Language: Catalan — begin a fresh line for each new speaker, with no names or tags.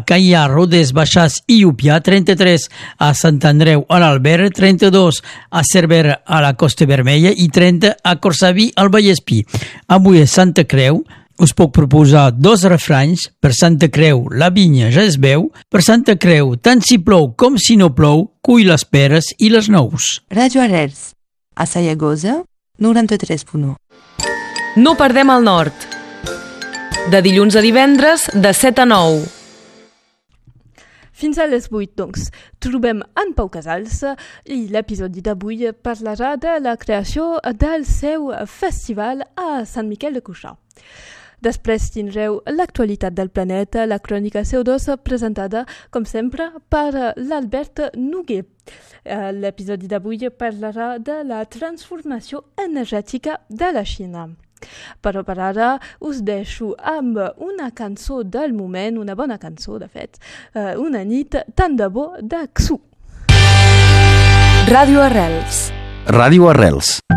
Caià, Rodés, Baixàs i Upià, 33 a Sant Andreu a l'Albert, 32 a Cervera a la Costa Vermella i 30 a Corçaví al Vallespí. Avui a Santa Creu us puc proposar 2 refranys. Per Santa Creu la vinya ja es veu, per Santa Creu tant si plou com si no plou, cull les peres i les nous.
Ràdio Arrels, a Sallagosa, 93.1.
No perdem el nord. De dilluns a divendres, de 7 a 9.
Fins a les 8, doncs, trobem en Pau Casals i l'episodi d'avui parlarà de la creació del seu festival a Sant Miquel de Cuixà. Després tindreu l'actualitat del planeta, la crònica CO2 presentada, com sempre, per l'Albert Noguer. L'episodi d'avui parlarà de la transformació energètica de la Xina. Però per ara us deixo amb una cançó del moment, una bona cançó, de fet, Una nit tan de bo de Xu.
Ràdio Arrels.
Ràdio Arrels.